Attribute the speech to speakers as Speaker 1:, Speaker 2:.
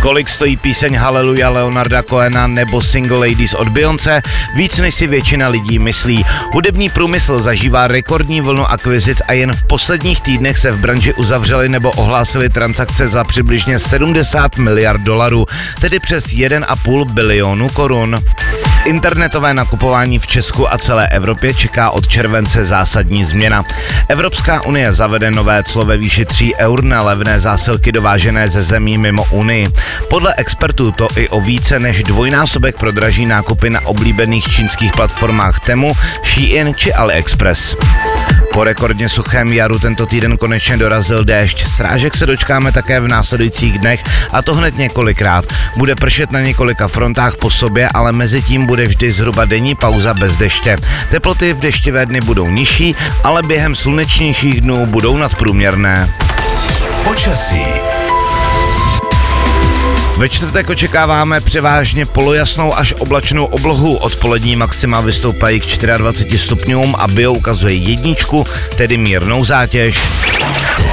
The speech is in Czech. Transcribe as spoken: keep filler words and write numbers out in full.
Speaker 1: Kolik stojí píseň Hallelujah Leonarda Cohena nebo Single Ladies od Beyoncé? Víc než si většina lidí myslí. Hudební průmysl zažívá rekordní vlnu akvizic a jen v posledních týdnech se v branži uzavřely nebo ohlásily transakce za přibližně sedmdesát miliard dolarů, tedy přes jeden a půl bilionu korun. Internetové nakupování v Česku a celé Evropě čeká od července zásadní změna. Evropská unie zavede nové clo ve výši tří eur na levné zásilky dovážené ze zemí mimo Unii. Podle expertů to i o více než dvojnásobek prodraží nákupy na oblíbených čínských platformách Temu, Shein či AliExpress. Po rekordně suchém jaru tento týden konečně dorazil déšť. Srážek se dočkáme také v následujících dnech, a to hned několikrát. Bude pršet na několika frontách po sobě, ale mezi tím bude vždy zhruba denní pauza bez deště. Teploty v deštivé dny budou nižší, ale během slunečnějších dnů budou nadprůměrné.
Speaker 2: Počasí.
Speaker 1: Ve čtvrtek očekáváme převážně polojasnou až oblačnou oblohu. Odpolední maxima vystoupají k dvaceti čtyřem stupňům a bio ukazuje jedničku, tedy mírnou zátěž.